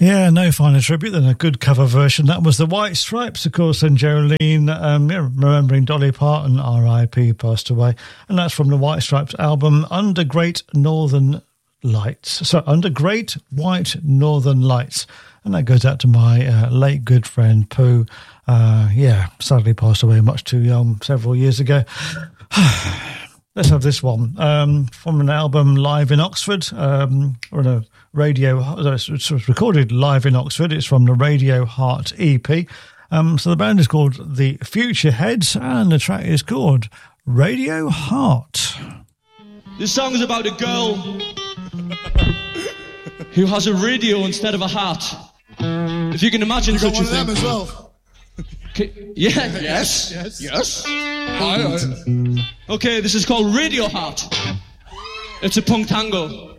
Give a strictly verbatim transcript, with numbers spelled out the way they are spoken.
Yeah, no finer tribute than a good cover version. That was the White Stripes, of course, and Geraldine, um, yeah, remembering Dolly Parton, R I P, passed away. And that's from the White Stripes album, Under Great Northern Lights. So, Under Great White Northern Lights. And that goes out to my uh, late good friend, Pooh. Uh, yeah, sadly passed away much too young several years ago. Let's have this one um, from an album live in Oxford, um, or a radio. It's recorded live in Oxford. It's from the Radio Heart E P. Um, so the band is called the Future Heads, and the track is called Radio Heart. This song is about a girl who has a radio instead of a heart. If you can imagine you such got one a of thing. them as well. Okay, yeah. Yes. Yes. Yes. Yes. Okay, this is called Radio Heart. It's a punk tango.